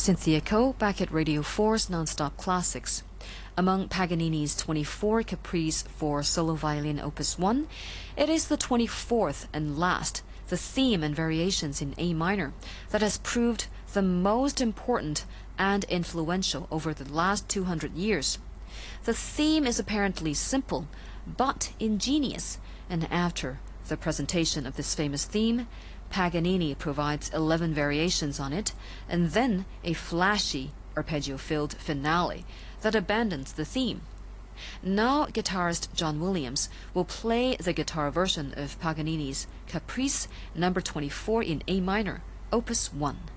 Cynthia Ko, back at Radio 4's Non-Stop Classics. Among Paganini's 24 Caprice for solo violin opus 1, it is the 24th and last, the theme and variations in A minor, that has proved the most important and influential over the last 200 years. The theme is apparently simple, but ingenious, and after the presentation of this famous theme, Paganini provides 11 variations on it, and then a flashy, arpeggio-filled finale that abandons the theme. Now guitarist John Williams will play the guitar version of Paganini's Caprice No. 24 in A minor, Opus 1.